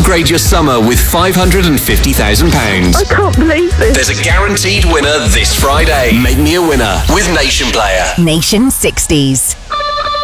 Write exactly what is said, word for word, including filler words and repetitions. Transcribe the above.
upgrade your summer with five hundred fifty thousand pounds. I can't believe this. There's a guaranteed winner this Friday. Make me a winner with Nation Player. Nation sixties.